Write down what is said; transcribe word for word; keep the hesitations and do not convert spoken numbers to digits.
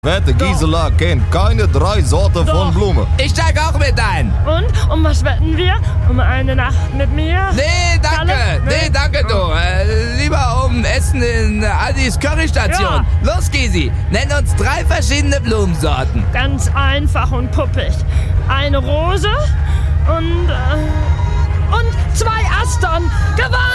Wette, Gisela kennt keine drei Sorten Doch. von Blumen. Ich steig auch mit ein. Und? Um was wetten wir? Um eine Nacht mit mir? Nee, danke. Kalle? Nee, danke du. Äh, lieber um Essen in Aldis Currystation. Los, Gisi. Nenn uns drei verschiedene Blumensorten. Ganz einfach und puppig. Eine Rose und, äh, und zwei Astern. Gewonnen!